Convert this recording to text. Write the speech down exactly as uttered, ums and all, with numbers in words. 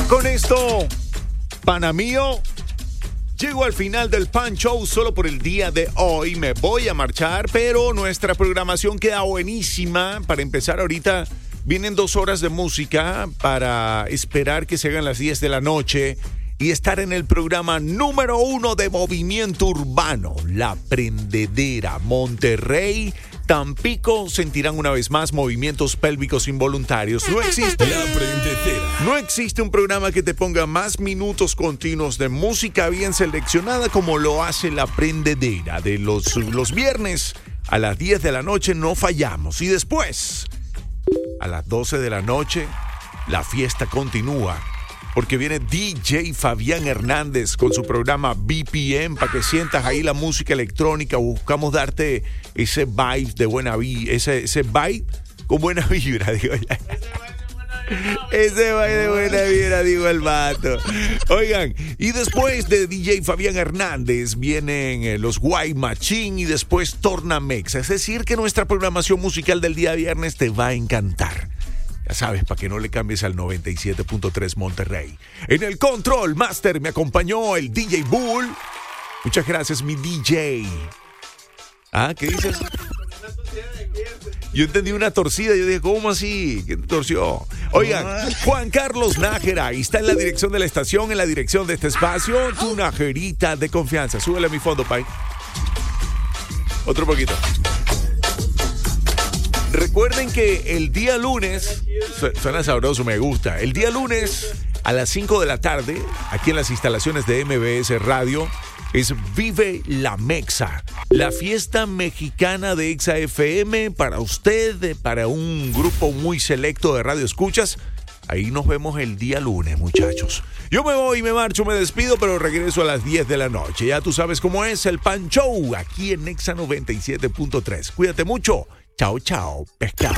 Con esto, pana mío, llego al final del Pan Show solo por el día de hoy. Me voy a marchar, pero nuestra programación queda buenísima. Para empezar ahorita, vienen dos horas de música para esperar que se hagan las diez de la noche y estar en el programa número uno de movimiento urbano, La Prendedera. Monterrey, Tampico sentirán una vez más movimientos pélvicos involuntarios. No existe La Prendedera. No existe un programa que te ponga más minutos continuos de música bien seleccionada como lo hace La Prendedera. De los, los viernes a las diez de la noche no fallamos. Y después, a las doce de la noche, la fiesta continúa. Porque viene D J Fabián Hernández con su programa B P M para que sientas ahí la música electrónica. Buscamos darte ese vibe de buena vibra, ese, ese vibe con buena vibra, digo ya. Ese vibe de buena vibra, digo el vato. Oigan, y después de D J Fabián Hernández vienen eh, los White Machine y después Tornamex. Es decir, que nuestra programación musical del día viernes te va a encantar. Ya sabes, para que no le cambies al noventa y siete punto tres Monterrey. En el Control Master me acompañó el D J Bull. Muchas gracias, mi D J. ¿Ah, qué dices? Yo entendí una torcida. Yo dije, ¿cómo así? ¿Qué torció? Oigan, Juan Carlos Nájera está en la dirección de la estación, en la dirección de este espacio. Tu najerita de confianza. Súbele a mi fondo, Pai. Otro poquito. Recuerden que el día lunes, suena sabroso, me gusta, el día lunes a las cinco de la tarde, aquí en las instalaciones de M B S Radio, es Vive la Mexa, la fiesta mexicana de Exa F M para usted, para un grupo muy selecto de radio escuchas. Ahí nos vemos el día lunes, muchachos. Yo me voy, me marcho, me despido, pero regreso a las diez de la noche. Ya tú sabes cómo es el Pan Show, aquí en Exa noventa y siete punto tres. Cuídate mucho. Chao, chao, pescado.